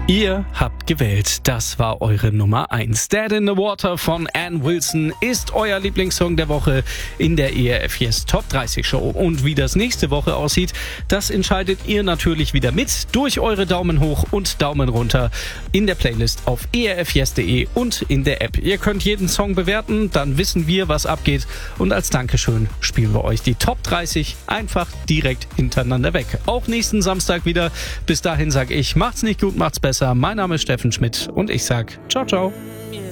Ihr habt gewählt, das war eure Nummer 1. Dead in the Water von Ann Wilson ist euer Lieblingssong der Woche in der ERF Yes Top 30 Show. Und wie das nächste Woche aussieht, das entscheidet ihr natürlich wieder mit durch eure Daumen hoch und Daumen runter in der Playlist auf erfyes.de und in der App. Ihr könnt jeden Song bewerten, dann wissen wir, was abgeht. Und als Dankeschön spielen wir euch die Top 30 einfach direkt hintereinander weg. Auch nächsten Samstag wieder. Bis dahin sage ich, macht's nicht gut, macht's besser. Mein Name ist Steffen Schmidt und ich sag ciao, ciao.